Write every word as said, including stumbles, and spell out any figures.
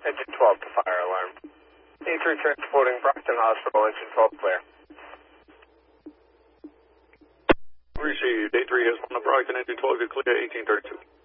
Engine twelve to fire alarm. A three transporting Brockton Hospital, engine twelve clear. Received. A three has one to Brockton, engine twelve, good clear, eighteen thirty-two.